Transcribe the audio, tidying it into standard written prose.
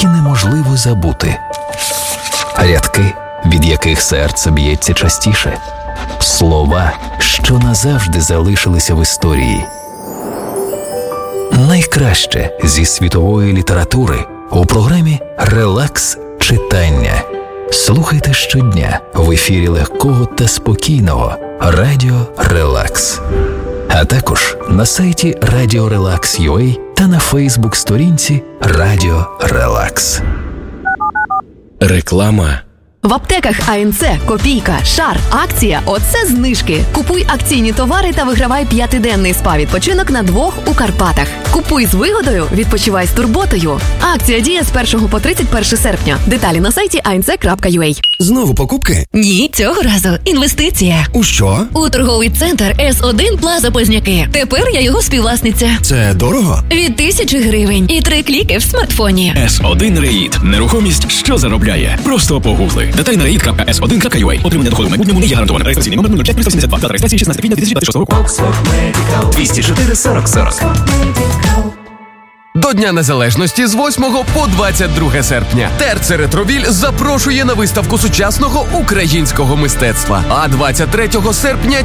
які неможливо забути. Рядки, від яких серце б'ється частіше. Слова, що назавжди залишилися в історії. Найкраще зі світової літератури у програмі «Релакс читання». Слухайте щодня в ефірі легкого та спокійного Радіо Релакс. А також на сайті Radio Relax.ua та на Фейсбук-сторінці Радіо Релакс. Реклама. В аптеках АНЦ «Копійка», «Шар», акція «Оце знижки». Купуй акційні товари та вигравай 5-денний спа-відпочинок на 2 у Карпатах. Купуй з вигодою, відпочивай з турботою. Акція діє з 1 по 31 серпня. Деталі на сайті anc.ua. Знову покупки? Ні, цього разу інвестиція. У що? У торговий центр С1 Плаза Позняки. Тепер я його співвласниця. Це дорого? Від 1000 гривень і 3 кліки в смартфоні. С1 Реїд. Нерухомість, що заробляє. Просто погугли. Деталі на reid.s1.ua. Отримання доходу в майбутньому не є гарантоване. Реєстраційний номер 05372. Дата реєстрації 16 квітня 2026 року. 204 40 40. До Дня Незалежності з 8 по 22 серпня Терце Ретровіль запрошує на виставку сучасного українського мистецтва. А 23 серпня